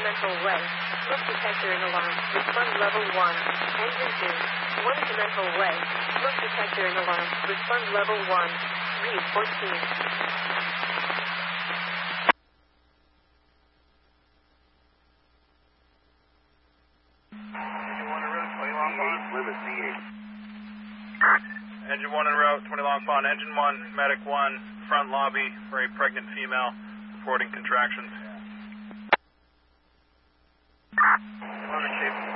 Dimensional Way. Smoke detector in alarm. Respond level 1. Engine 2. 1-dimensional way. Smoke detector in alarm. Respond level 1. Read 14. Engine 1 en route, 20 long pond. Engine 1, medic 1, front lobby for a pregnant female, reporting contractions. Chief.